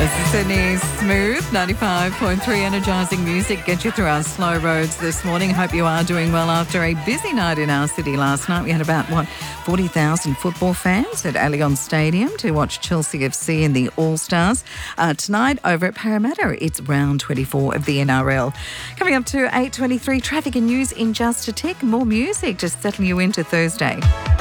This is Sydney's Smooth 95.3 energising music. Get you through our slow roads this morning. Hope you are doing well after a busy night in our city last night. We had about, 40,000 football fans at Allianz Stadium to watch Chelsea FC in the All-Stars. Tonight over at Parramatta, it's round 24 of the NRL. Coming up to 8:23, traffic and news in just a tick. More music, just settling you into Thursday.